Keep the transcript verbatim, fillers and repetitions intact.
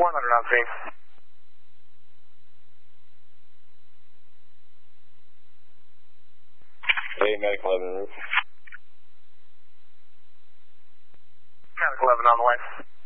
one hundred on scene. Hey, Medic eleven. Medic eleven on the way.